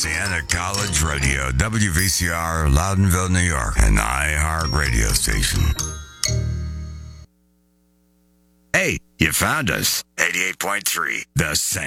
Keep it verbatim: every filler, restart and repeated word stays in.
Siena College Radio, W V C R, Loudonville, New York, an iHeart radio station. Hey, you found us. eighty-eight point three, The Saint.